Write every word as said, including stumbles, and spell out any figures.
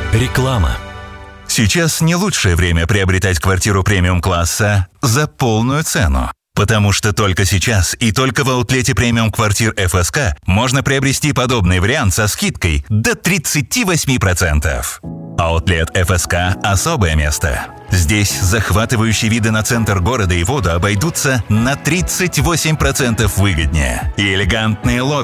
Реклама. Сейчас не лучшее время приобретать квартиру премиум-класса за полную цену. Потому что только сейчас и только в аутлете премиум квартир эф эс ка можно приобрести подобный вариант со скидкой до тридцать восемь процентов. Аутлет эф эс ка – особое место. Здесь захватывающие виды на центр города и воду обойдутся на тридцать восемь процентов выгоднее. И элегантные лобби